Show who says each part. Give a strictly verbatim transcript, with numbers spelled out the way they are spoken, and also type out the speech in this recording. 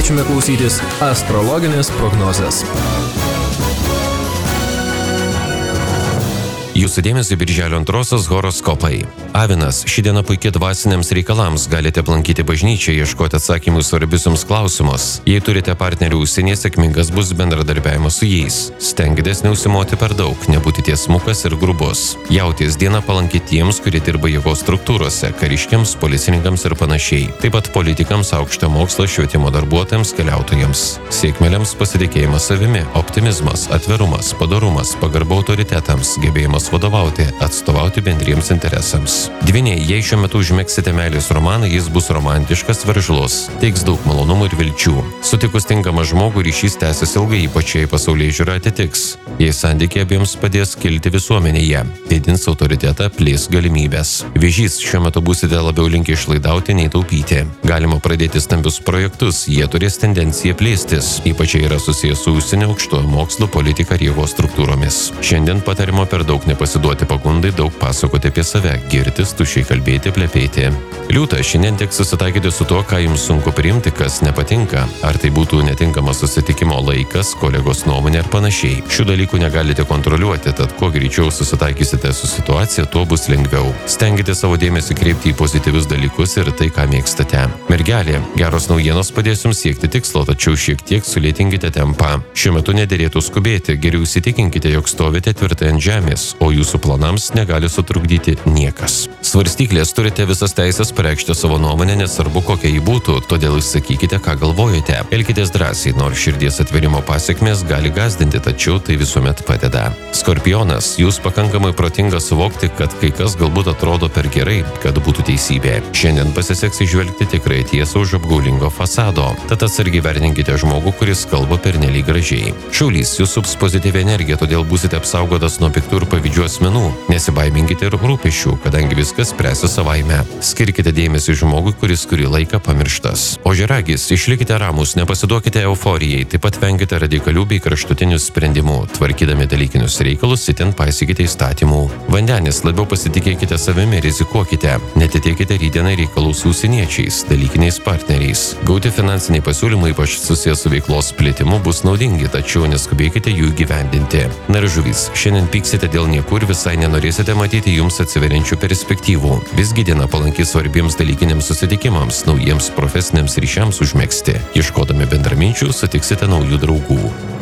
Speaker 1: kviečiame klausytis astrologinės prognozės.
Speaker 2: Jūsų dėmesio birželio antrosios horoskopai. Avinas, ši diena puikia dvasiniams reikalams, galite aplankyti bažnyčią, ieškoti atsakymų į svarbius jums klausimus. Jei turite partnerių užsienyje, sėkmingas bus bendradarbiavimas su jais. Stenkitės neužsimoti per daug, nebūti tiesmukas ir grubus. Jauties diena palanki tiems, kurie dirba jėgos struktūrose, kariškiams, policininkams ir panašiai. Taip pat politikams, aukšto mokslo, švietimo darbuotojams, keliautojams. Sėkmėliams pasitikėjimas savimi, optimizmas, atvirumas, padorumas, pagarba autoritetams, gebėjimas vadovauti, atstovauti bendriems interesams. Dvyniai, jei šiuo metu užmegsite meilės romaną, jis bus romantiškas, veržlus, teiks daug malonumų ir vilčių. Sutikus tinkamą žmogų, ryšys tęsis ilgai, ypač jei pasaulyje žiūra atitiks. Jei santykiai abiems padės kilti visuomenėje, didins autoritetą, plės galimybės. Vėžys, šiuo metu būsite labiau linkę išlaidauti nei taupyti. Galima pradėti stambius projektus, jie turės tendenciją plėstis, ypač jei yra susijęs su užsienio aukštojo mokslo, politika ir jėgos struktūromis. Šiandien patarimo per daug nepasiduoti pagundai, daug pasakoti apie save, girtis, tuščiai kalbėti, plepėti. Liūta, šiandien teks susitaikyti su tuo, ką jums sunku priimti, kas nepatinka. Ar tai būtų netinkamas susitikimo laikas, kolegos nuomonė ar panašiai. Šių dalykų negalite kontroliuoti, tad kuo greičiau susitaikysite su situacija, tuo bus lengviau. Stenkite savo dėmesį kreipti į pozityvius dalykus ir tai, ką mėgstate. Mergelė, geros naujienos padės jums siekti tikslo, tačiau šiek tiek sulėtinkite tempą. Šiuo metu nederėtų skubėti, geriau įsitikinkite, jog stovite tvirtai ant žemės, o jūsų planams negali sutrukdyti niekas. Svarstyklės, turite visas teisės pareikšti savo nuomonę, nesvarbu kokia ji būtų, todėl išsakykite, ką galvojate. Elkitės drąsiai, nors širdies atverimo pasiekmės gali gąsdinti, tačiau tai visuomet padeda. Skorpionas, jūs pakankamai protingas suvokti, kad kai kas galbūt atrodo per gerai, kad būtų teisybė. Šiandien pasiseks įžvelgti tikrai tiesą už apgaulingo fasado, tad atsargiai vertinkite žmogų, kuris kalba pernelyg gražiai. Šaulys, jūs sups pozityvi energija, todėl būsite apsaugotas nuo piktų ir pavydžių asmenų. Nesibaiminkite ir rūpesčių, kadangi viskas spręsi savaime. Skirkite dėmesį žmogui, kuris kurį laiką pamirštas. Ožiaragis, išlikite ramūs, nepasiduokite euforijai, taip pat venkite radikalių bei kraštutinių sprendimų. Tvarkydami dalykinius reikalus, itin paisykite įstatymų. Vandenis, labiau pasitikėkite savimi, rizikuokite. Netitiekite rytdienai reikalų su užsieniečiais, dalykiniais partneriais. Gauti finansiniai pasiūlymai, ypač susijęs su veiklos plėtimu, bus naudingi, tačiau neskubėkite jų įgyvendinti. Na ir žuvys, šiandien pyksite dėl niekur ir visai nenorėsite matyti jums atsiveriančių perspektyvų. Visgi diena palanki svarbiems dalykiniams susitikimams, naujiems profesiniams ryšiams užmegzti. Ieškodami bendraminčių sutiksite naujų draugų.